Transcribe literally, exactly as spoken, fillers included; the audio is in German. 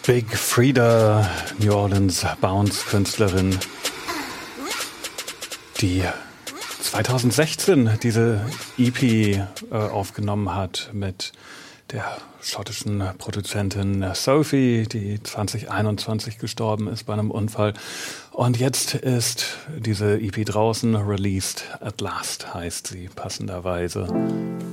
Big Freedia, New Orleans Bounce-Künstlerin, die zweitausendsechzehn diese E P äh, aufgenommen hat mit der schottischen Produzentin Sophie, die zwanzig einundzwanzig gestorben ist bei einem Unfall. Und jetzt ist diese E P draußen, Released at Last heißt sie passenderweise.